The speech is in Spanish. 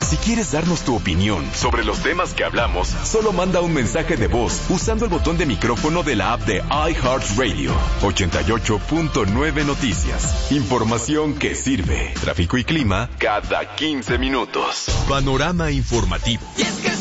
Si quieres darnos tu opinión sobre los temas que hablamos, solo manda un mensaje de voz usando el botón de micrófono de la app de iHeartRadio. 88.9 Noticias. Información que sirve. Tráfico y clima cada 15 minutos. Panorama informativo. Y es que